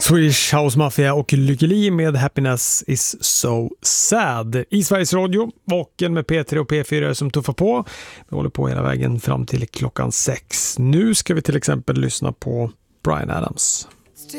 Swedish House Mafia och Lykke Li med Happiness is so sad. I Sveriges Radio, vaken med P3 och P4 som tuffar på. Vi håller på hela vägen fram till klockan 6. Nu ska vi till exempel lyssna på Bryan Adams.